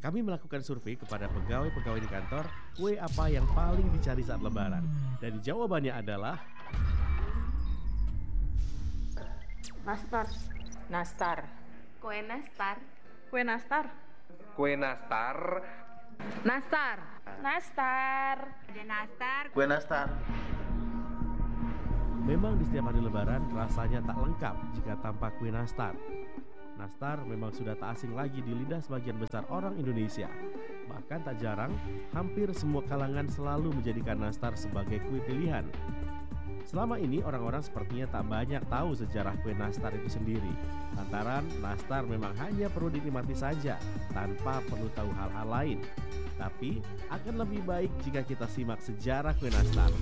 Kami melakukan survei kepada pegawai-pegawai di kantor, kue apa yang paling dicari saat lebaran. Dan jawabannya adalah Nastar. Nastar. Kue nastar. Kue nastar. Kue nastar. Nastar. Nastar. Ada nastar. Kue nastar. memang di setiap hari lebaran rasanya tak lengkap jika tanpa kue nastar. Nastar memang sudah tak asing lagi di lidah sebagian besar orang Indonesia. Bahkan tak jarang, hampir semua kalangan selalu menjadikan nastar sebagai kue pilihan. Selama ini orang-orang sepertinya tak banyak tahu sejarah kue nastar itu sendiri. Lantaran nastar memang hanya perlu dinikmati saja, tanpa perlu tahu hal-hal lain. Tapi akan lebih baik jika kita simak sejarah kue nastar.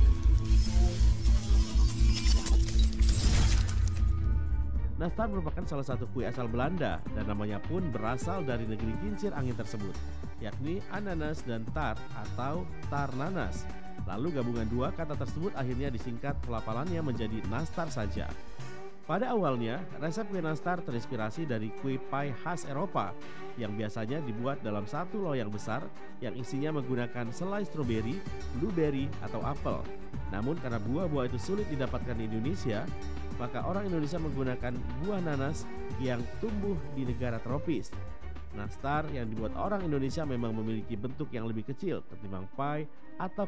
Nastar merupakan salah satu kue asal Belanda dan namanya pun berasal dari negeri kincir angin tersebut, yakni ananas dan tar atau tarnanas. Lalu gabungan dua kata tersebut akhirnya disingkat pelafalannya menjadi nastar saja. Pada awalnya, resep kue nastar terinspirasi dari kue pie khas Eropa yang biasanya dibuat dalam satu loyang besar yang isinya menggunakan selai stroberi, blueberry, atau apel. Namun karena buah-buah itu sulit didapatkan di Indonesia, maka orang Indonesia menggunakan buah nanas yang tumbuh di negara tropis. Nastar yang dibuat orang Indonesia memang memiliki bentuk yang lebih kecil ketimbang pie atau